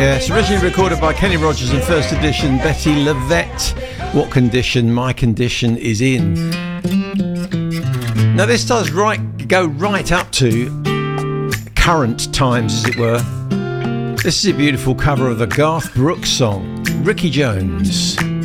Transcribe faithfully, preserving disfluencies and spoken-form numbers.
Yeah, it's originally recorded by Kenny Rogers in first edition, Betty Lavette. What condition my condition is in. Now this does right go right up to current times, as it were. This is a beautiful cover of the Garth Brooks song, Ricky Jones.